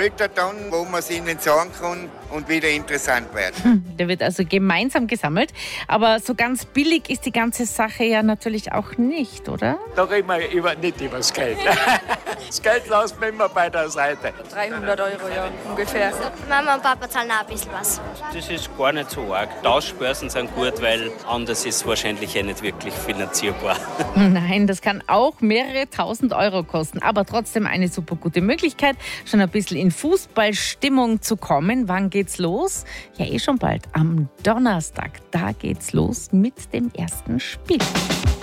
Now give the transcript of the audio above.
Alter dann, wo man es ihnen sagen kann und wieder interessant wird. Der wird also gemeinsam gesammelt. Aber so ganz billig ist die ganze Sache ja natürlich auch nicht, oder? Da reden wir nicht über das Geld. Das Geld lassen wir immer bei der Seite. 300 € ja, ungefähr. Mama und Papa zahlen auch ein bisschen was. Das ist gar nicht so arg. Tauschbörsen sind gut, weil anders ist es wahrscheinlich ja nicht wirklich finanzierbar. Nein, das kann auch mehrere tausend Euro kosten. Aber trotzdem eine super gute Möglichkeit, schon ein bisschen in Fußballstimmung zu kommen. Wann geht's los? Ja, schon bald. Am Donnerstag. Da geht's los mit dem ersten Spiel.